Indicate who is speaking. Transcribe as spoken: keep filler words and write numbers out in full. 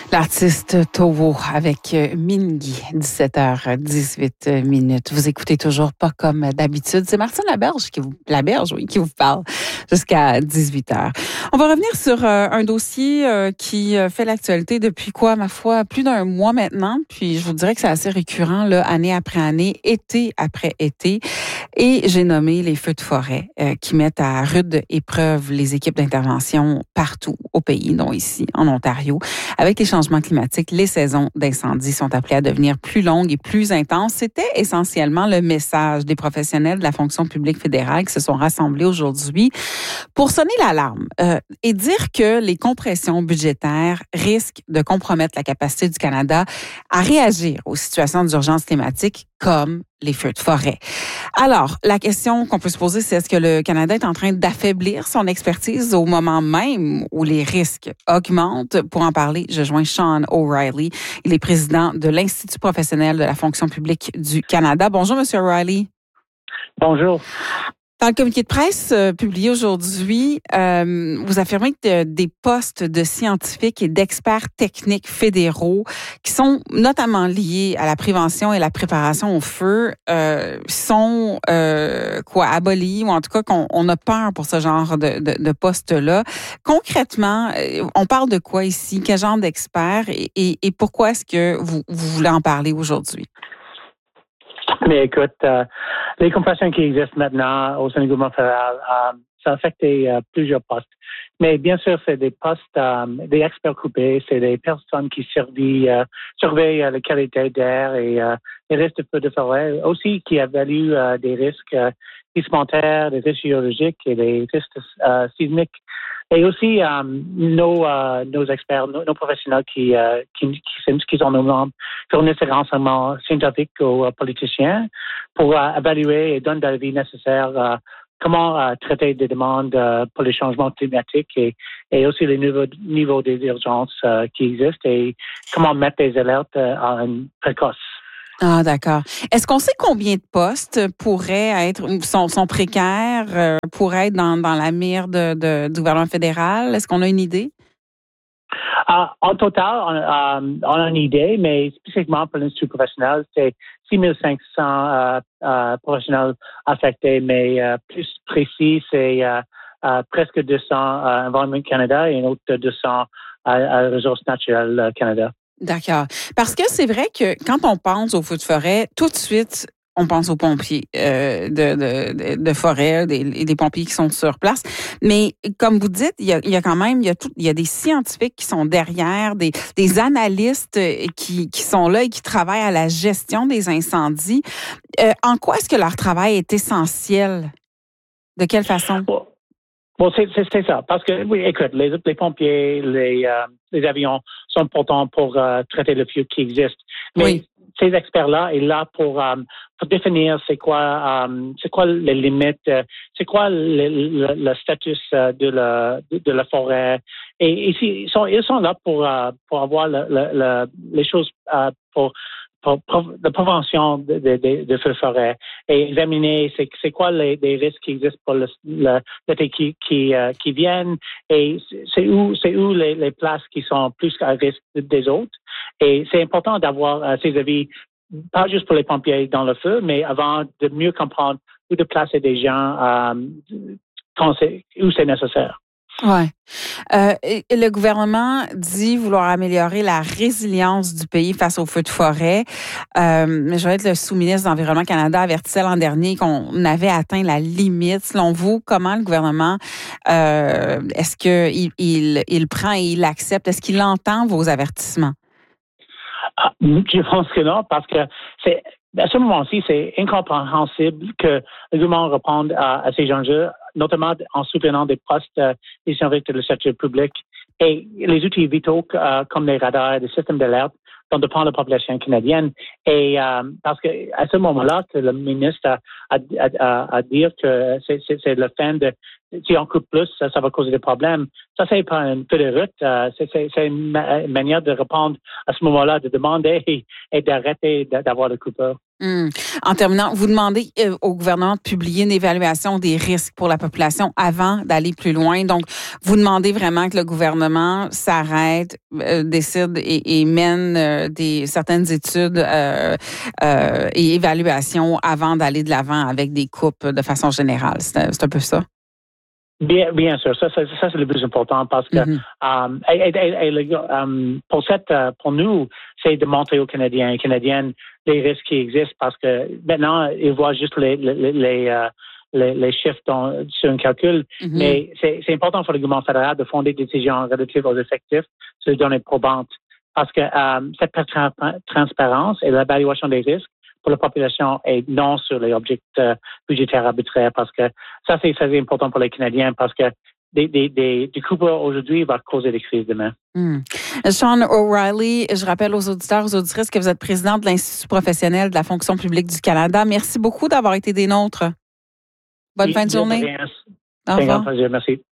Speaker 1: L'artiste Tovo avec Mingi, dix-sept heures dix-huit minutes. Vous écoutez toujours pas comme d'habitude. C'est Martine Laberge qui vous, Laberge, oui, qui vous parle jusqu'à dix-huit heures. On va revenir sur euh, un dossier euh, qui fait l'actualité depuis quoi, ma foi, plus d'un mois maintenant. Puis je vous dirais que c'est assez récurrent, là, année après année, été après été. Et j'ai nommé les feux de forêt euh, qui mettent à rude épreuve les équipes d'intervention partout au pays, dont ici, en Ontario. Avec les changements climatiques, les saisons d'incendie sont appelées à devenir plus longues et plus intenses. C'était essentiellement le message des professionnels de la fonction publique fédérale qui se sont rassemblés aujourd'hui pour sonner l'alarme euh, et dire que les compressions budgétaires risquent de compromettre la capacité du Canada à réagir aux situations d'urgence climatique comme les feux de forêt. Alors, la question qu'on peut se poser, c'est est-ce que le Canada est en train d'affaiblir son expertise au moment même où les risques augmentent? Pour en parler, je joins Sean O'Reilly. Il est président de l'Institut professionnel de la fonction publique du Canada. Bonjour, Monsieur O'Reilly.
Speaker 2: Bonjour.
Speaker 1: Dans le communiqué de presse euh, publié aujourd'hui, euh, vous affirmez que des postes de scientifiques et d'experts techniques fédéraux qui sont notamment liés à la prévention et la préparation au feu euh, sont euh, quoi abolis ou en tout cas qu'on on a peur pour ce genre de, de, de postes-là. Concrètement, on parle de quoi ici? Quel genre d'experts et, et, et pourquoi est-ce que vous, vous voulez en parler aujourd'hui?
Speaker 2: Mais écoute, euh, les compressions qui existent maintenant au sein du gouvernement fédéral, euh, ça affecte euh, plusieurs postes. Mais bien sûr, c'est des postes, euh, des experts coupés, c'est des personnes qui surveillent, euh, surveillent euh, la qualité d'air et euh, les risques de feux de forêt, aussi qui évaluent euh, des risques euh, vestimentaires, des risques géologiques et des risques euh, sismiques. Et aussi euh, nos, euh, nos experts, nos, nos professionnels qui, euh, qui, qui, qui sont nos membres, fournissent des renseignements scientifiques aux euh, politiciens pour euh, évaluer et donner l'avis nécessaire euh, comment euh, traiter des demandes euh, pour les changements climatiques et, et aussi les niveaux, niveaux des urgences euh, qui existent et comment mettre des alertes euh, en précoce.
Speaker 1: Ah, d'accord. Est-ce qu'on sait combien de postes pourraient être, sont, sont précaires, euh, pourraient être dans, dans la mire de, de, du gouvernement fédéral? Est-ce qu'on a une idée?
Speaker 2: Uh, en total, on, um, on a une idée, mais spécifiquement pour l'Institut professionnel, c'est six mille cinq cents uh, uh, professionnels affectés, mais uh, plus précis, c'est uh, uh, presque deux cents uh, Environnement Canada et un autre deux cents à uh, uh, Ressources naturelles uh, Canada.
Speaker 1: D'accord. Parce que c'est vrai que quand on pense aux feux de forêt, tout de suite, on pense aux pompiers euh, de, de, de forêt, des, des pompiers qui sont sur place. Mais comme vous dites, il y a, il y a quand même, il y a, tout, il y a des scientifiques qui sont derrière, des, des analystes qui, qui sont là et qui travaillent à la gestion des incendies. Euh, en quoi est-ce que leur travail est essentiel? De quelle façon?
Speaker 2: Bon, bon c'est, c'est, c'est ça. Parce que, oui, écoute, les, les pompiers, les, euh, les avions sont importants pour euh, traiter le feu qui existe. Mais oui. Ces experts-là sont là pour, um, pour définir c'est quoi, um, c'est quoi les limites, euh, c'est quoi le, le, le statut euh, de, la, de, de la forêt. Et, et ils, sont, ils sont là pour, uh, pour avoir le, le, le, les choses uh, pour, pour, pour la prévention de, de, de, de feux de forêt et examiner c'est, c'est quoi les, les risques qui existent pour le, le, l'été qui, qui, uh, qui viennent et c'est où, c'est où les, les places qui sont plus à risque des autres. Et c'est important d'avoir euh, ces avis, pas juste pour les pompiers dans le feu, mais avant de mieux comprendre où de placer des gens euh, quand c'est, où c'est nécessaire.
Speaker 1: Ouais. Euh, le gouvernement dit vouloir améliorer la résilience du pays face aux feux de forêt. Euh, je vais être le sous-ministre de l'Environnement Canada avertissait l'an dernier qu'on avait atteint la limite. Selon vous, comment le gouvernement, euh, est-ce qu'il il, il prend et il accepte? Est-ce qu'il entend vos avertissements?
Speaker 2: Je pense que non, parce que c'est à ce moment-ci, c'est incompréhensible que le gouvernement réponde à, à ces enjeux, notamment en soutenant des postes euh, des services de le secteur public et les outils vitaux euh, comme les radars, les systèmes d'alerte dont dépend la population canadienne. Et euh, parce que à ce moment-là, que le ministre a, a, a, a dit que c'est, c'est, c'est la fin de si on coupe plus, ça, ça va causer des problèmes. Ça, c'est pas une feuille de route. Euh, c'est, c'est, c'est une ma- manière de répondre à ce moment-là, de demander et, et d'arrêter d'avoir le coupeur.
Speaker 1: Hum. En terminant, vous demandez euh, au gouvernement de publier une évaluation des risques pour la population avant d'aller plus loin. Donc, vous demandez vraiment que le gouvernement s'arrête, euh, décide et, et mène euh, des certaines études euh, euh, et évaluations avant d'aller de l'avant avec des coupes de façon générale. C'est, c'est un peu ça?
Speaker 2: Bien, bien sûr, ça, ça, ça c'est le plus important parce que mm-hmm. um, et, et, et, et, um, pour cette, pour nous, c'est de montrer aux Canadiens et Canadiennes les risques qui existent parce que maintenant ils voient juste les les les, euh, les, les chiffres dans, sur un calcul, mm-hmm. mais c'est, c'est important pour le gouvernement fédéral de fonder des décisions relatives aux effectifs sur les données probantes parce que um, cette transparence et l'évaluation des risques pour la population et non sur les objectifs euh, budgétaires arbitraires parce que ça, c'est très important pour les Canadiens parce que des, des, des, des coupes aujourd'hui va causer des crises demain.
Speaker 1: Mm. Sean O'Reilly, je rappelle aux auditeurs, aux auditrices que vous êtes président de l'Institut professionnel de la fonction publique du Canada. Merci beaucoup d'avoir été des nôtres. Bonne oui, fin de journée.
Speaker 2: Au revoir. Merci.